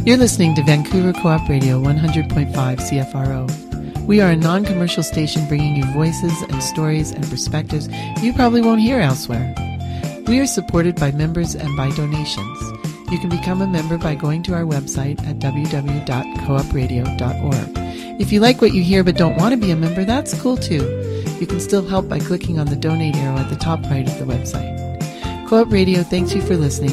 You're listening to Vancouver Co-op Radio 100.5 CFRO. We are a non-commercial station bringing you voices and stories and perspectives you probably won't hear elsewhere. We are supported by members and by donations. You can become a member by going to our website at www.coopradio.org. If you like what you hear but don't want to be a member, that's cool too. You can still help by clicking on the donate arrow at the top right of the website. Co-op Radio thanks you for listening